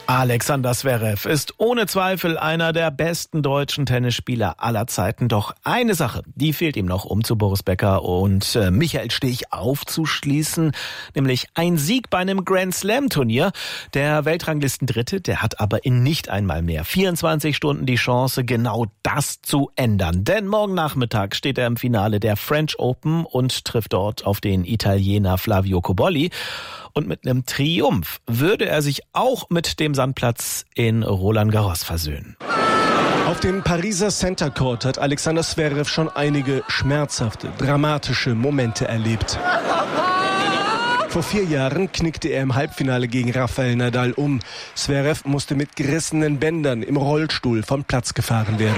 Alexander Zverev ist ohne Zweifel einer der besten deutschen Tennisspieler aller Zeiten. Doch eine Sache, die fehlt ihm noch, um zu Boris Becker und Michael Stich aufzuschließen, nämlich ein Sieg bei einem Grand-Slam-Turnier. Der Weltranglistendritte, der hat aber in nicht einmal mehr 24 Stunden die Chance, genau das zu ändern. Denn morgen Nachmittag steht er im Finale der French Open und trifft dort auf den Italiener Flavio Cobolli. Und mit einem Triumph würde er sich auch mit dem Sandplatz in Roland Garros versöhnen. Auf dem Pariser Center Court hat Alexander Zverev schon einige schmerzhafte, dramatische Momente erlebt. Vor 4 Jahren knickte er im Halbfinale gegen Rafael Nadal um. Zverev musste mit gerissenen Bändern im Rollstuhl vom Platz gefahren werden.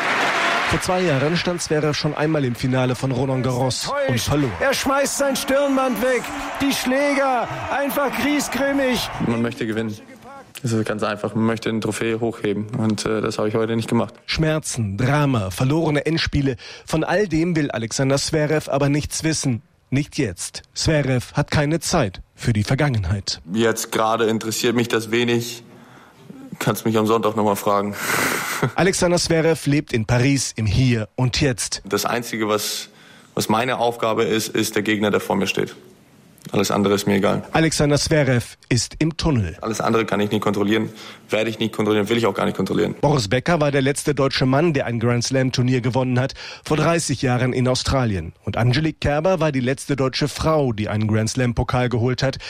Vor 2 Jahren stand Zverev schon einmal im Finale von Roland Garros und verlor. Er schmeißt sein Stirnband weg, die Schläger, einfach griesgrämig. Man möchte gewinnen. Das ist ganz einfach. Man möchte eine Trophäe hochheben und das habe ich heute nicht gemacht. Schmerzen, Drama, verlorene Endspiele. Von all dem will Alexander Zverev aber nichts wissen. Nicht jetzt. Zverev hat keine Zeit für die Vergangenheit. Jetzt gerade interessiert mich das wenig. Kannst mich am Sonntag nochmal fragen. Alexander Zverev lebt in Paris im Hier und Jetzt. Das Einzige, was meine Aufgabe ist der Gegner, der vor mir steht. Alles andere ist mir egal. Alexander Zverev ist im Tunnel. Alles andere kann ich nicht kontrollieren, werde ich nicht kontrollieren, will ich auch gar nicht kontrollieren. Boris Becker war der letzte deutsche Mann, der ein Grand-Slam-Turnier gewonnen hat, vor 30 Jahren in Australien. Und Angelique Kerber war die letzte deutsche Frau, die einen Grand-Slam-Pokal geholt hat,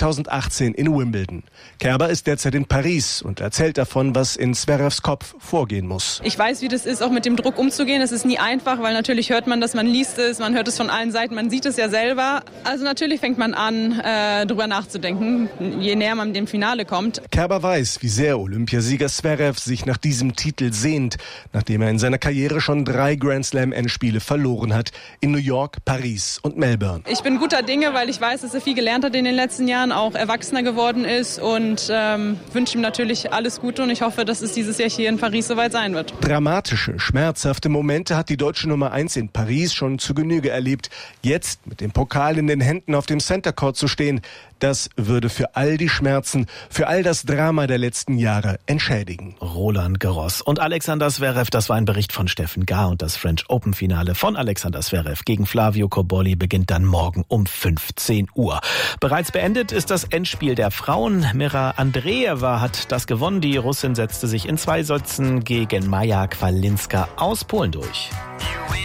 2018 in Wimbledon. Kerber ist derzeit in Paris und erzählt davon, was in Zverevs Kopf vorgehen muss. Ich weiß, wie das ist, auch mit dem Druck umzugehen. Es ist nie einfach, weil natürlich hört man das, man liest es, man hört es von allen Seiten, man sieht es ja selber. Also natürlich fängt man an, drüber nachzudenken, je näher man dem Finale kommt. Kerber weiß, wie sehr Olympiasieger Zverev sich nach diesem Titel sehnt, nachdem er in seiner Karriere schon 3 Grand-Slam-Endspiele verloren hat, in New York, Paris und Melbourne. Ich bin guter Dinge, weil ich weiß, dass er viel gelernt hat in den letzten Jahren, auch erwachsener geworden ist und wünsche ihm natürlich alles Gute und ich hoffe, dass es dieses Jahr hier in Paris soweit sein wird. Dramatische, schmerzhafte Momente hat die deutsche Nummer 1 in Paris schon zu Genüge erlebt. Jetzt mit dem Pokal in den Händen auf dem Center Court zu stehen, das würde für all die Schmerzen, für all das Drama der letzten Jahre entschädigen. Roland Garros und Alexander Zverev, das war ein Bericht von Steffen Gahr und das French Open Finale von Alexander Zverev gegen Flavio Cobolli beginnt dann morgen um 15 Uhr. Bereits beendet ist das Endspiel der Frauen. Mira Andreeva hat das gewonnen. Die Russin setzte sich in 2 Sätzen gegen Maja Kwalinska aus Polen durch.